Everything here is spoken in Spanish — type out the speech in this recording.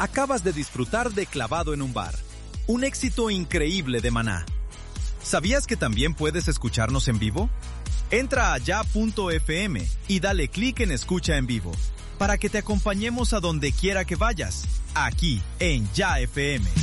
Acabas de disfrutar de Clavado en un bar, un éxito increíble de Maná. ¿Sabías que también puedes escucharnos en vivo? Entra a ya.fm y dale clic en Escucha en Vivo, para que te acompañemos a donde quiera que vayas, aquí en Ya FM.